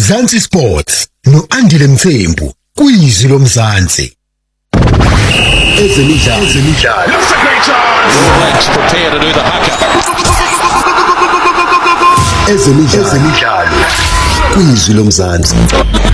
Mzansi Sports no-Andile Mthembu kuyizwi lomzansi. Ezemidlalo. That's a great chance. Legs prepare to do the haka. Ezemidlalo kuyizwi lomzansi.